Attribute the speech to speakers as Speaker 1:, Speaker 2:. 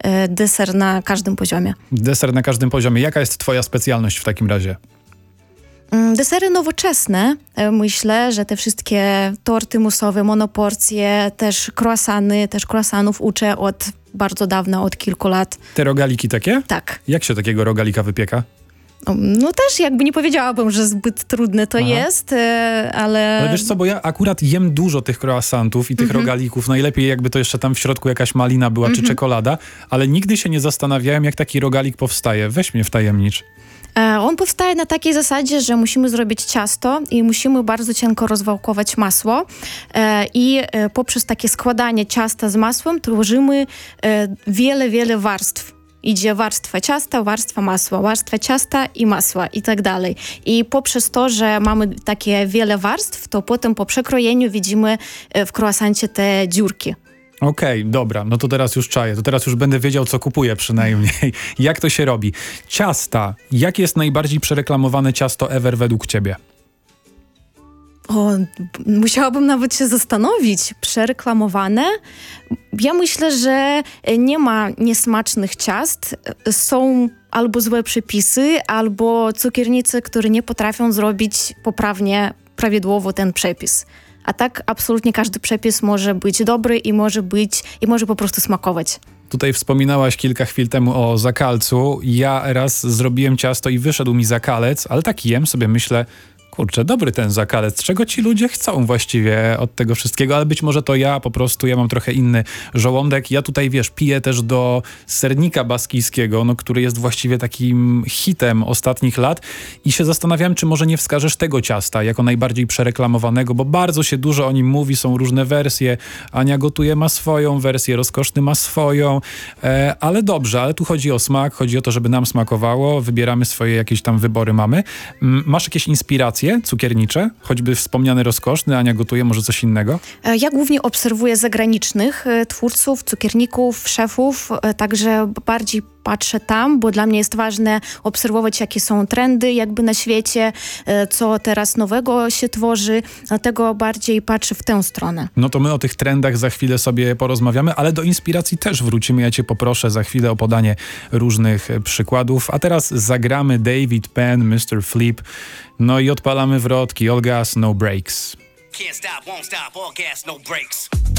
Speaker 1: deser na każdym poziomie.
Speaker 2: Deser na każdym poziomie. Jaka jest twoja specjalność w takim razie?
Speaker 1: Desery nowoczesne. Myślę, że te wszystkie torty musowe, monoporcje, też croissany, też croissanów uczę od bardzo dawna, od kilku lat.
Speaker 2: Te rogaliki takie?
Speaker 1: Tak.
Speaker 2: Jak się takiego rogalika wypieka?
Speaker 1: No też jakby nie powiedziałabym, że zbyt trudne to jest, ale...
Speaker 2: Ale wiesz co, bo ja akurat jem dużo tych croissantów i tych rogalików. Najlepiej jakby to jeszcze tam w środku jakaś malina była, czy czekolada, ale nigdy się nie zastanawiałem, jak taki rogalik powstaje. Weź mnie wtajemnicz.
Speaker 1: On powstaje na takiej zasadzie, że musimy zrobić ciasto i musimy bardzo cienko rozwałkować masło i poprzez takie składanie ciasta z masłem tworzymy wiele warstw. Idzie warstwa ciasta, warstwa masła, warstwa ciasta i masła i tak dalej. I poprzez to, że mamy takie wiele warstw, to potem po przekrojeniu widzimy w croissancie te dziurki.
Speaker 2: Okej, dobra, no to teraz już czaję, to teraz już będę wiedział, co kupuję przynajmniej. Jak to się robi? Ciasta. Jakie jest najbardziej przereklamowane ciasto ever według ciebie?
Speaker 1: Musiałabym nawet się zastanowić. Przereklamowane? Ja myślę, że nie ma niesmacznych ciast. Są albo złe przepisy, albo cukiernicy, które nie potrafią zrobić poprawnie, prawidłowo ten przepis. A tak absolutnie każdy przepis może być dobry i może po prostu smakować.
Speaker 2: Tutaj wspominałaś kilka chwil temu o zakalcu. Ja raz zrobiłem ciasto i wyszedł mi zakalec, ale tak jem sobie, myślę, kurczę, dobry ten zakalec. Czego ci ludzie chcą właściwie od tego wszystkiego? Ale być może to ja po prostu, ja mam trochę inny żołądek. Ja tutaj, wiesz, piję też do sernika baskijskiego, no, który jest właściwie takim hitem ostatnich lat i się zastanawiałem, czy może nie wskażesz tego ciasta jako najbardziej przereklamowanego, bo bardzo się dużo o nim mówi, są różne wersje. Ania Gotuje ma swoją wersję, Rozkoszny ma swoją, ale dobrze, ale tu chodzi o smak, chodzi o to, żeby nam smakowało, wybieramy swoje jakieś tam wybory mamy. Masz jakieś inspiracje cukiernicze? Choćby wspomniany Rozkoszny, Ania Gotuje, może coś innego?
Speaker 1: Ja głównie obserwuję zagranicznych twórców, cukierników, szefów, także bardziej patrzę tam, bo dla mnie jest ważne obserwować, jakie są trendy jakby na świecie, co teraz nowego się tworzy, dlatego bardziej patrzę w tę stronę.
Speaker 2: No to my o tych trendach za chwilę sobie porozmawiamy, ale do inspiracji też wrócimy. Ja cię poproszę za chwilę o podanie różnych przykładów, a teraz zagramy David Penn, Mr. Flip, no i odpalamy wrotki, all gas, no brakes.
Speaker 3: Can't stop, won't stop, all gas, no brakes.